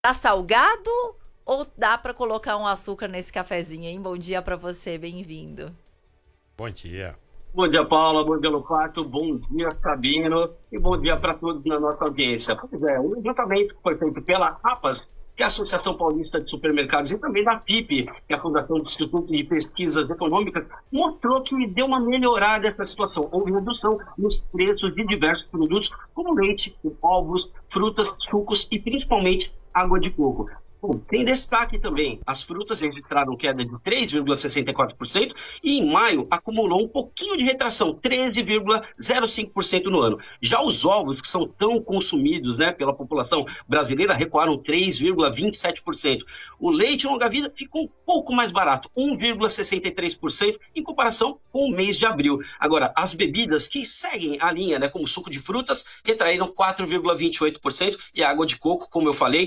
Tá salgado ou dá pra colocar um açúcar nesse cafezinho, hein? Bom dia pra você, bem-vindo. Bom dia. Bom dia, Paula. Bom dia, Lopato. Bom dia, Sabino. E bom dia para todos na nossa audiência. Pois é, o levantamento que foi feito pela APAS, que é a Associação Paulista de Supermercados, e também da FIPE, que é a Fundação do Instituto de Pesquisas Econômicas, mostrou que deu uma melhorada essa situação. Houve redução nos preços de diversos produtos, como leite, ovos, frutas, sucos e principalmente água de coco. Bom, tem destaque também, as frutas registraram queda de 3,64% e em maio acumulou um pouquinho de retração, 13,05% no ano. Já os ovos, que são tão consumidos, né, pela população brasileira, recuaram 3,27%. O leite longa-vida ficou um pouco mais barato, 1,63% em comparação com o mês de abril. Agora, as bebidas que seguem a linha, né, como suco de frutas, retraíram 4,28% e a água de coco, como eu falei,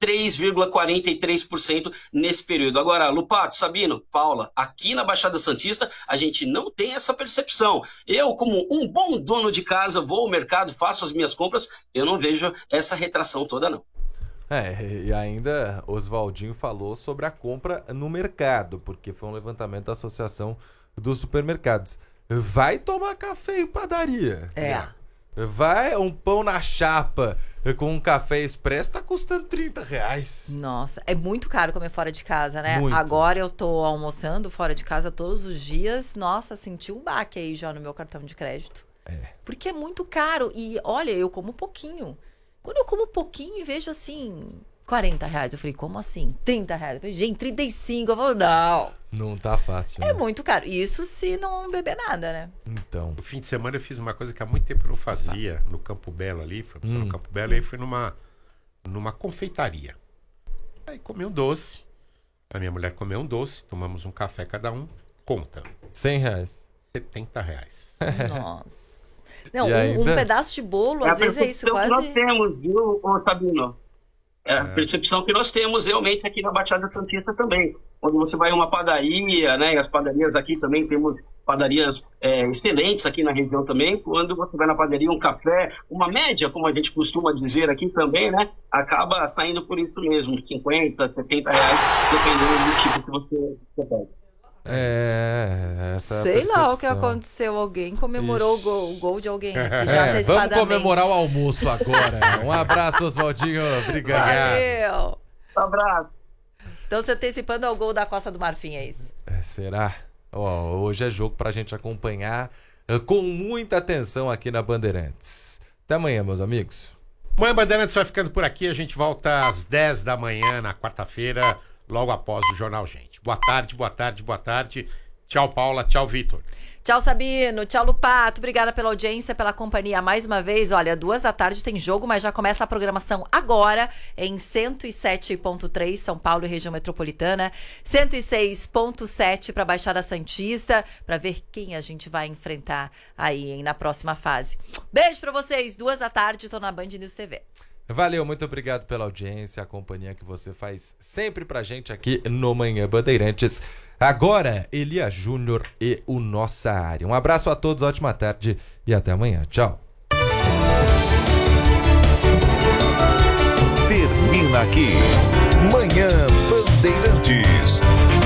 3,43% nesse período. Agora, Lupato, Sabino, Paula, aqui na Baixada Santista, a gente não tem essa percepção. Eu, como um bom dono de casa, vou ao mercado, faço as minhas compras, eu não vejo essa retração toda, não. E ainda Oswaldinho falou sobre a compra no mercado, porque foi um levantamento da Associação dos Supermercados. Vai tomar café em padaria. Vai um pão na chapa com um café expresso, tá custando R$30. Nossa, é muito caro comer fora de casa, né? Muito. Agora eu tô almoçando fora de casa todos os dias. Nossa, senti um baque aí já no meu cartão de crédito. Porque é muito caro. E olha, eu como pouquinho. Quando eu como pouquinho e vejo assim, R$40, eu falei, como assim? R$30? Eu falei, gente, 35. Eu falo, não tá fácil, né? É muito caro. Isso se não beber nada, né? Então. No fim de semana eu fiz uma coisa que há muito tempo eu não fazia, no Campo Belo ali, no Campo Belo, e aí fui numa confeitaria. Aí comi um doce, a minha mulher comeu um doce, tomamos um café cada um, conta. R$100. R$70. Nossa. Não, E um pedaço de bolo, às vezes é isso, quase. A percepção que nós temos, viu, Sabino? A percepção que nós temos realmente aqui na Baixada Santista também. Quando você vai a uma padaria, né, e as padarias aqui também, temos padarias excelentes aqui na região também. Quando você vai na padaria, um café, uma média, como a gente costuma dizer aqui também, né, acaba saindo por isso mesmo, R$50, R$70, dependendo do tipo que você pede. Sei lá o que aconteceu. Alguém comemorou o gol de alguém aqui já antecipadamente. Vamos comemorar o almoço agora. Um abraço, Oswaldinho. Obrigado. Valeu. Um abraço. Então você antecipando ao gol da Costa do Marfim, é isso? Será? Hoje é jogo pra gente acompanhar com muita atenção aqui na Bandeirantes. Até amanhã, meus amigos. Amanhã Bandeirantes vai ficando por aqui. A gente volta às 10 da manhã na quarta-feira, logo após o Jornal Gente. Boa tarde, boa tarde, boa tarde. Tchau, Paula. Tchau, Vitor. Tchau, Sabino. Tchau, Lupato. Obrigada pela audiência, pela companhia mais uma vez. Olha, 14h tem jogo, mas já começa a programação agora em 107.3 São Paulo e região metropolitana, 106.7 para Baixada Santista, para ver quem a gente vai enfrentar aí, hein, na próxima fase. Beijo para vocês. 14h, tô na Band News TV. Valeu, muito obrigado pela audiência, a companhia que você faz sempre pra gente aqui no Manhã Bandeirantes. Agora, Elia Júnior e o Nossa Área. Um abraço a todos, ótima tarde e até amanhã. Tchau. Termina aqui, Manhã Bandeirantes.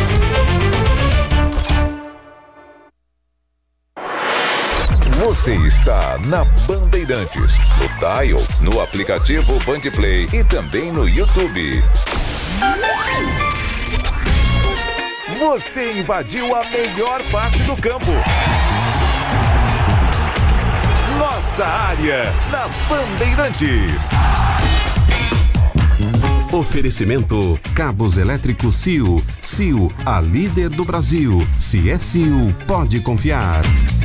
Você está na Bandeirantes, no dial, no aplicativo Bandplay e também no YouTube. Você invadiu a melhor parte do campo. Nossa Área, na Bandeirantes. Oferecimento Cabos Elétricos Sil. Sil, a líder do Brasil. Se é Sil, pode confiar.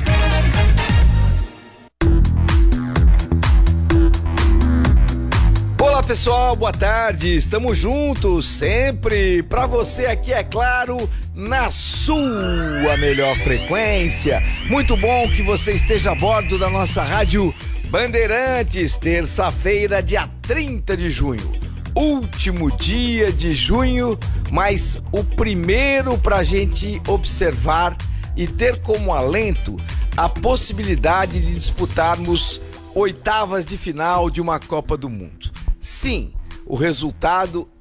Olá pessoal, boa tarde, estamos juntos sempre, pra você aqui é claro, na sua melhor frequência. Muito bom que você esteja a bordo da nossa rádio Bandeirantes, terça-feira, dia 30 de junho. Último dia de junho, mas o primeiro pra gente observar e ter como alento a possibilidade de disputarmos oitavas de final de uma Copa do Mundo. Sim, o resultado